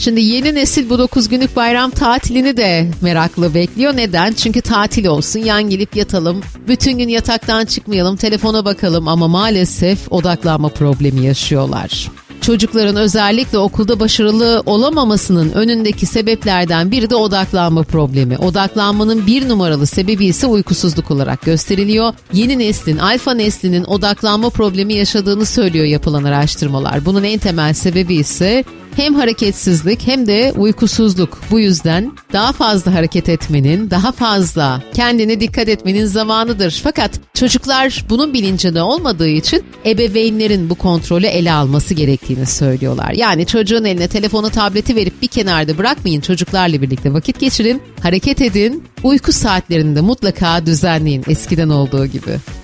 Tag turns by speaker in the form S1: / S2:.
S1: Şimdi yeni nesil bu 9 günlük bayram tatilini de merakla bekliyor. Neden? Çünkü tatil olsun, yan gelip yatalım, bütün gün yataktan çıkmayalım, telefona bakalım ama maalesef odaklanma problemi yaşıyorlar. Çocukların özellikle okulda başarılı olamamasının önündeki sebeplerden biri de odaklanma problemi. Odaklanmanın bir numaralı sebebi ise uykusuzluk olarak gösteriliyor. Yeni neslin, alfa neslinin odaklanma problemi yaşadığını söylüyor yapılan araştırmalar. Bunun en temel sebebi ise hem hareketsizlik hem de uykusuzluk. Bu yüzden daha fazla hareket etmenin, daha fazla kendine dikkat etmenin zamanıdır. Fakat çocuklar bunun bilincinde olmadığı için ebeveynlerin bu kontrolü ele alması gerektiğini söylüyorlar. Yani çocuğun eline telefonu, tableti verip bir kenarda bırakmayın, çocuklarla birlikte vakit geçirin, hareket edin, uyku saatlerini de mutlaka düzenleyin eskiden olduğu gibi.